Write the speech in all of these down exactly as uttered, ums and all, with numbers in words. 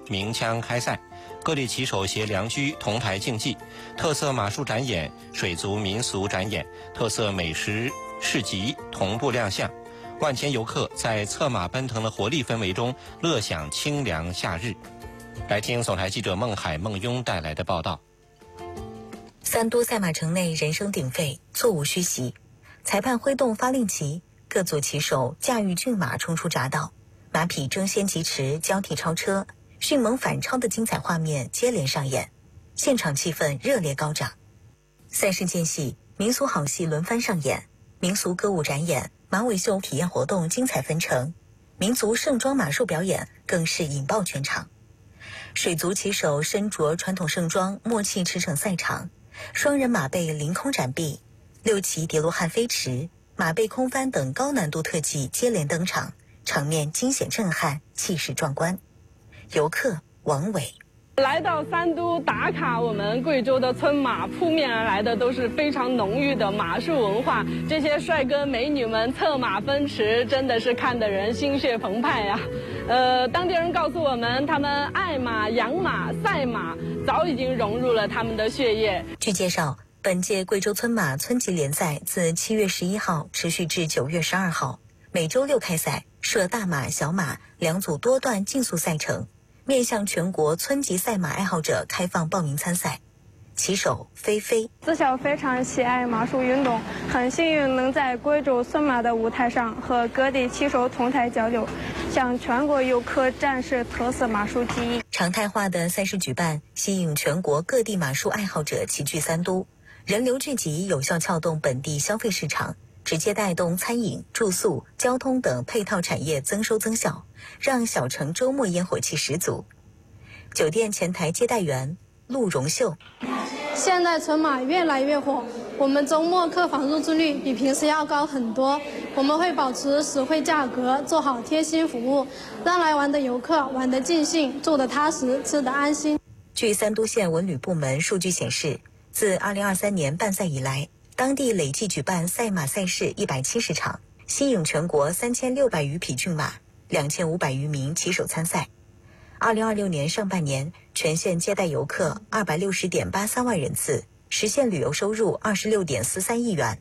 鸣枪开赛，各地骑手携良驹同台竞技，特色马术展演、水族民俗展演、特色美食市集同步亮相。万千游客在策马奔腾的活力氛围中乐享清凉夏日。来听总台记者孟海、孟雍带来的报道。 三都赛马城内人声鼎沸，座无虚席，裁判挥动发令旗，各组骑手驾驭骏马冲出闸道，马匹争先疾驰，交替超车，迅猛反超的精彩画面接连上演，现场气氛热烈高涨。赛事间隙，民俗好戏轮番上演，民俗歌舞展演、马尾秀体验活动精彩纷呈，民族盛装马术表演更是引爆全场。水族骑手身着传统盛装，默契驰骋赛场，双人马背凌空展臂，六骑叠罗汉飞驰，马背空翻等高难度特技接连登场，场面惊险震撼，气势壮观。游客王伟。 来到三都打卡，我们贵州的村马扑面而来的都是非常浓郁的马术文化，这些帅哥美女们策马奔驰，真的是看得人心血澎湃呀、啊。呃，当地人告诉我们，他们爱马、养马、赛马早已经融入了他们的血液。 据介绍，本届贵州村马村级联赛自七月十一号持续至九月十二号，每周六开赛，设大马、小马两组多段竞速赛程。面向全国村级赛马爱好者开放报名参赛。骑手菲菲， 自小非常喜爱马术运动，很幸运能在贵州村马的舞台上和各地骑手同台交流，向全国游客展示特色马术技艺。 常态化的赛事举办，吸引全国各地马术爱好者齐聚三都，人流聚集，有效撬动本地消费市场，直接带动餐饮、住宿、交通等配套产业增收增效，让小城周末烟火气十足。酒店前台接待员陆荣秀， 现在村马越来越火，我们周末客房入住率比平时要高很多。我们会保持实惠价格，做好贴心服务，让来玩的游客玩得尽兴，住得踏实，吃得安心。 据三都县文旅部门数据显示，自二零二三年办赛以来，当地累计举办赛马赛事一百七十场，吸引全国三千六百余匹骏马，两千五百余名骑手参赛。二零二六年上半年，全县接待游客二百六十点八三万人次，实现旅游收入二十六点四三亿元。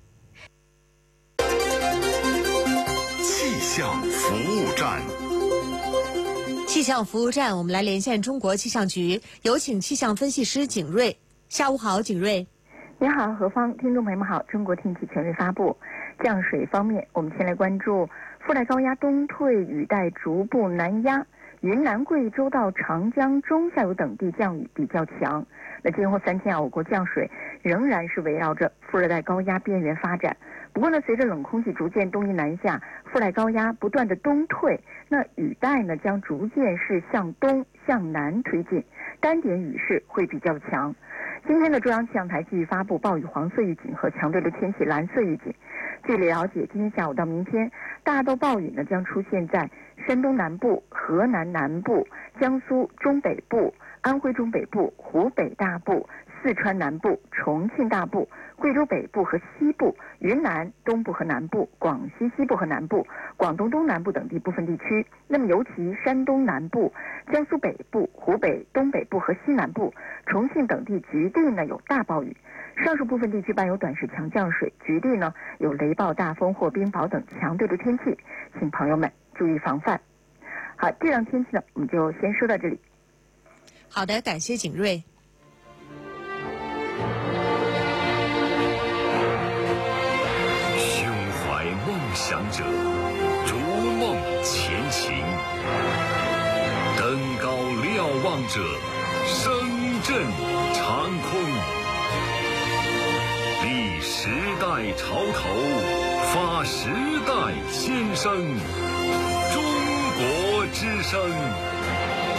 气象服务站， 气象服务站，我们来连线中国气象局，有请气象分析师景瑞。下午好，景瑞。 你好，何芳，听众朋友们好。中国天气全日发布。降水方面，我们先来关注副带高压东退，雨带逐步南压。云南、贵州到长江中下游等地降雨比较强。那今后三天啊，我国降水仍然是围绕着副热带高压边缘发展。不过呢，随着冷空气逐渐东移南下，副带高压不断的东退，那雨带呢将逐渐是向东向南推进，单点雨势会比较强。今天的中央气象台继续发布暴雨黄色预警和强对流天气蓝色预警。据了解，今天下午到明天，大豆暴雨呢将出现在山东南部、河南南部、江苏中北部、安徽中北部、湖北大部、四川南部、重庆大部、贵州北部和西部、云南东部和南部、广西西部和南部、广东东南部等地部分地区。那么尤其山东南部、江苏北部、湖北东北部和西南部、重庆等地局地呢有大暴雨。上述部分地区伴有短时强降水，局地呢有雷暴、大风或冰雹等强对流天气，请朋友们注意防范。好，这样天气呢，我们就先说到这里。 好的，感谢景瑞。 胸怀梦想者，逐梦前行；登高瞭望者，声震长空。立时代潮头，发时代先声。中国之声。